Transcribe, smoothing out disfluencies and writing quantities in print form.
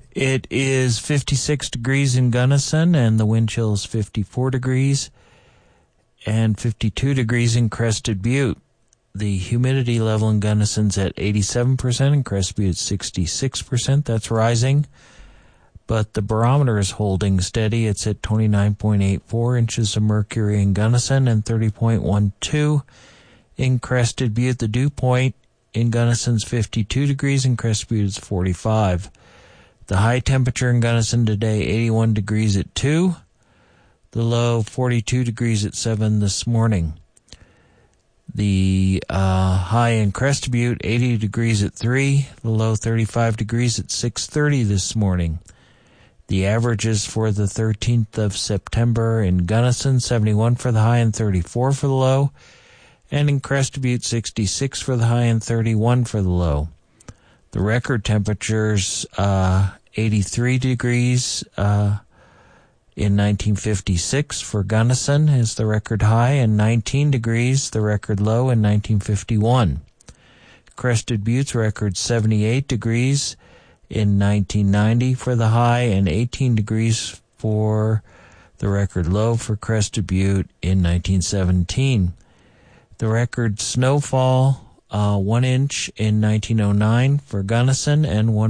It is 56 degrees in Gunnison, and the wind chill is 54 degrees, and 52 degrees in Crested Butte. The humidity level in Gunnison's at 87%, and Crested Butte 66%. That's rising. But the barometer is holding steady. It's at 29.84 inches of mercury in Gunnison and 30.12 in Crested Butte. The dew point in Gunnison's 52 degrees, and Crested Butte is 45. The high temperature in Gunnison today, 81 degrees at 2. The low, 42 degrees at 7 this morning. The high in Crested Butte, 80 degrees at 3. The low, 35 degrees at 6:30 this morning. The averages for the 13th of September in Gunnison, 71 for the high and 34 for the low. And in Crested Butte, 66 for the high and 31 for the low. The record temperatures, 83 degrees in 1956 for Gunnison is the record high, and 19 degrees the record low in 1951. Crested Butte's record 78 degrees in 1990 for the high, and 18 degrees for the record low for Crested Butte in 1917. The record snowfall, 1 inch in 1909 for Gunnison, and 1